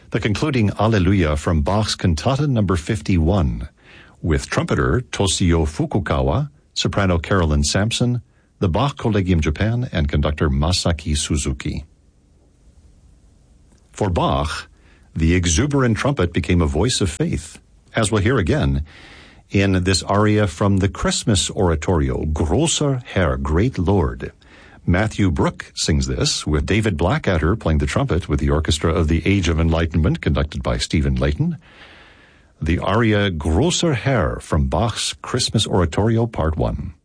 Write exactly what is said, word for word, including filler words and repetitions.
The concluding Alleluia from Bach's Cantata number fifty-one, with trumpeter Toshio Fukukawa, soprano Carolyn Sampson, the Bach Collegium Japan, and conductor Masaki Suzuki. For Bach, the exuberant trumpet became a voice of faith, as we'll hear again in this aria from the Christmas oratorio, Großer Herr, Great Lord. Matthew Brooke sings this, with David Blackadder playing the trumpet with the Orchestra of the Age of Enlightenment, conducted by Stephen Layton. The aria Großer Herr from Bach's Christmas Oratorio, Part one.